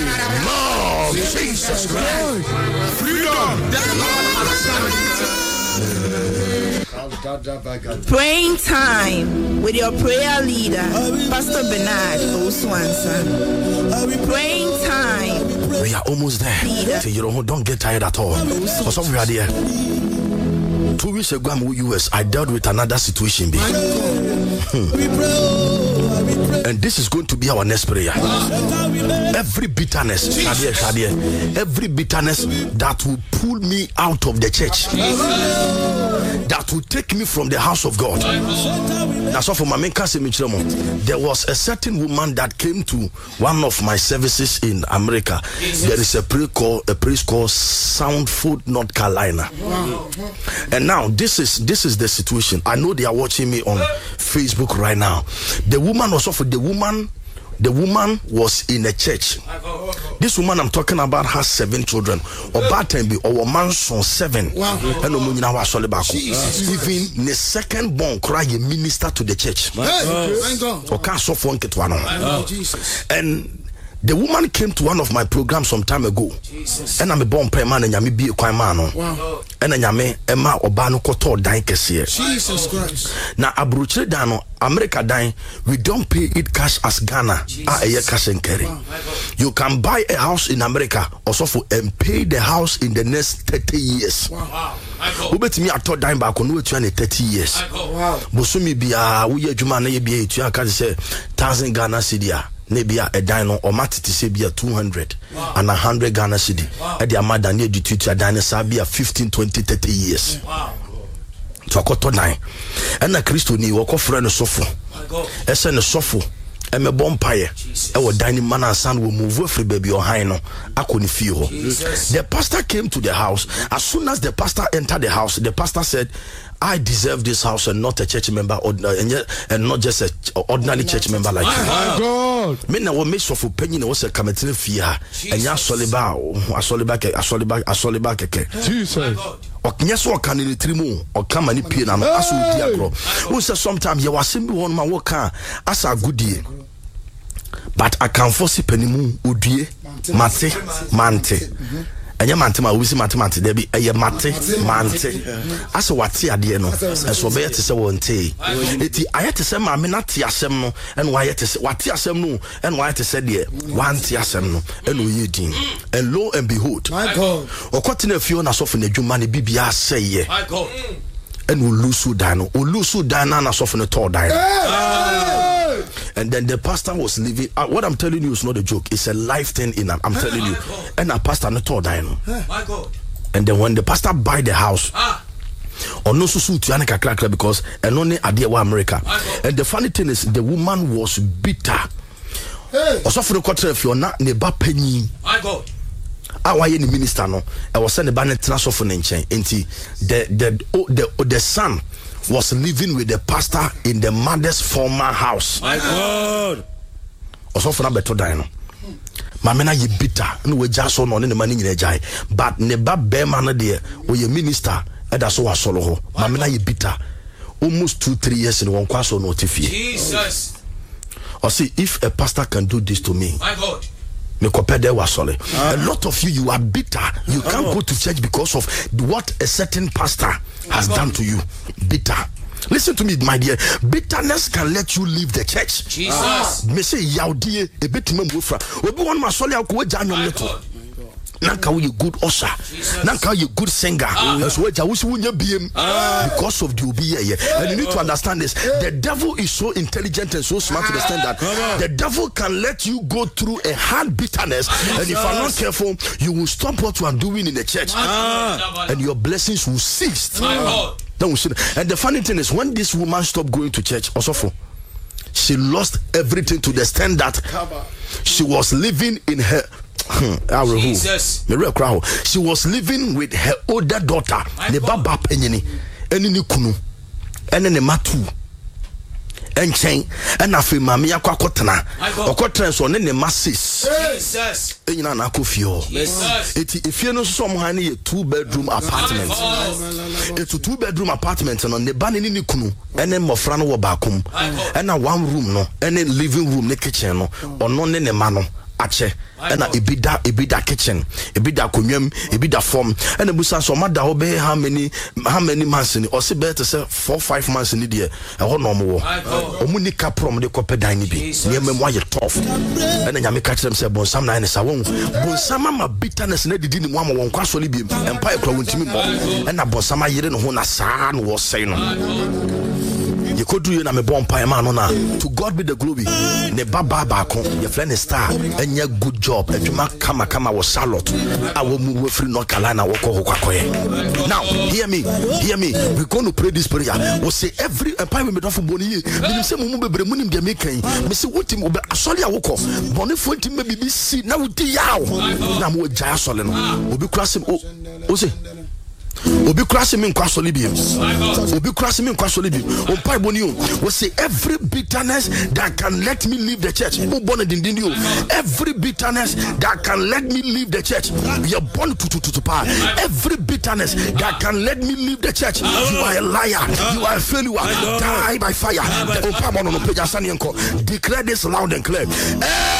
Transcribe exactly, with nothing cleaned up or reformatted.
Lord Jesus Christ. Freedom. Praying time with your prayer leader, Pastor Bernard Oswansa. Praying time. We are almost there. So you don't, don't get tired at all. For some we are there. Two weeks ago, I'm in the U S. I dealt with another situation. Hmm. And this is going to be our next prayer. Every bitterness, shadia, shadia, every bitterness that will pull me out of the church, that will take me from the house of God. That's all for my main case. There was a certain woman that came to one of my services in America. There is a place called a place called Soundford, North Carolina. And now this is this is the situation. I know they are watching me on Facebook right now. The woman was offered. The woman, the woman was in a church. This woman I'm talking about has seven children. Or Batembi or Manson seven. And even the second born cry a minister to the church. Or can't so phone get one. And the woman came to one of my programs some time ago. Jesus. And I'm a born prayer man and yami be a choir man. Wow. And then yame Emma Obano Koto Dine Kessier. Jesus Christ. Now Abruche Dano, America Dine, we don't pay it cash as Ghana. Ah, a cash and carry. Wow. You can buy a house in America also for and pay the house in the next thirty years. Wow. Who bet me I thought dime back on no thirty years. Wow. Bosumi be a we Jumana be a say thousand Ghana Sidia. Nebia a dino or matiti sebia two hundred wow. and a hundred Ghana cedi. At the Amada near the teacher Sabia fifteen, twenty, thirty years. Wow. To a quarter nine. And a Christo ni walk off friend a sofa. A send a sofa. And a bonfire. Our dining man and son will move free baby or hino. I couldn't feel. The pastor came to the house. As soon as the pastor entered the house, the pastor said, I deserve this house and not a church member and, and not just an ordinary church member like you. My God. Me na wo me so for penny was a committee fee and ya soliba a soliba a soliba a soliba keke. Jesus. Or yes, or can in the trimu or come any pain and as we diagro. Who says sometimes you are simply one my worker as a good day. But I can foresee penny moon udie mate mante. Anya mantema we see mathematics there be a mate mante as what ade no and so be to say wonte eti ayete say ma me na te asem no and why yete say what asem no and why yete say there one te asem no and we din and lo and behold my God okotena fio na so for na dwuma ne bibia say ye my God and we lose dan we lose dan na so for na to dan. And then the pastor was living. Uh, what I'm telling you is not a joke. It's a life thing. In I'm telling you. And a pastor not told I know. And then when the pastor buy the house, or no so to Anika crack because and only idea wa America. And the funny thing is the woman was bitter. Also for the quarter if you're not neba penny. My God. I why any minister no. I was sending the banner transfer for Nenchen. Enti the the the the son was living with the pastor in the mother's former house. My God. Also for na beto dino. Mamena ye bitter. No we just so no ne mani nyina jai. But ne ba be man there o ye minister e da so wasolo ho. Mamena ye bitter. Almost two three years in one kwaso no tifie. Jesus. Or see if a pastor can do this to me. My God. A lot of you, you are bitter. You can't go to church because of what a certain pastor has done to you. Bitter. Listen to me, my dear. Bitterness can let you leave the church. Jesus. Me say yaudie a bit memufra. Obi one masole akwo janyo leto. Nanka you good usher. Nanka you good singer. So we just wunya biem because of the obi here. And you need to understand this. The devil is so intelligent and so smart to understand that the devil can let you go through a hard bitterness, and if you are not careful, you will stop what you are doing in the church, and your blessings will cease. And the funny thing is, when this woman stopped going to church, also for she lost everything to the extent that she was living in her. Jesus. She was living with her older daughter, ne baba penyini, eni ni kunu, eni ne matu, enchen, ena afi mami yakwa kotena, okotena so ne ne masis. Jesus. Eni na na kofio. Eti ifie no so mo hani ye two bedroom apartment. Eti two bedroom apartment no ne ba ne ni kunu, eni mofra no wo baakom, ena one room no, eni living room ne kitchen no, ono ne ne ma no. ache and ebida ebida kitchen ebida konwam ebida form and busa so mada ho be how many how many months ni or say better say four five months ni there e ho no mo wo omuni kaprom de kopedan ni bi ne memo aye tough and nyame ka kirem say bonsam na ne sa won bonsam ma bitterness na didi ni mo am won kwasole bi empire kra wontimi mo and na bonsam ayere no ho na saa no wo sei no you could do na me bon pa man no na to God be the glory ne baba ba ko your friend star enya good job adwuma kama kama wo salot a wo mu we free North Carolina wo ko kwakoye. Now hear me hear me we going to pray this prayer. We say every empire me don for boni ye me say mu bebre mu nim de me kan me say wotim obe asole a wo ko boni fo ntim me bibi si na wo di yaw na mo gya asole no obi kurasem o o say Obi krasi min kwasoli bi. Obi krasi min kwasoli bi. On pa boni o. We say every bitterness that can let me leave the church. Mo born din din o. Every bitterness that can let me leave the church. We are born to to to pa. Every bitterness that can let me leave the church. You are a liar. You are a failure. Die by fire. On pa mo no page asani enko. Declare this loud and clear.